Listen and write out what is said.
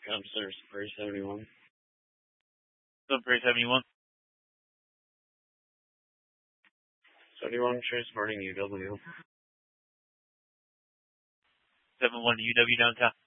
Center, Prairie 71. Prairie 71. 71, transporting UW. 71 to UW downtown.